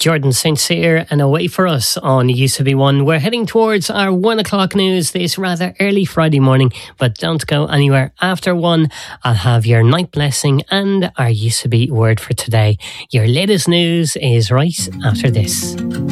Jordan St. Cyr and Away For Us on UCB1. We're heading towards our 1 o'clock news this rather early Friday morning, but don't go anywhere. After 1, I'll have your night blessing and our UCB word for today. Your latest news is right after this.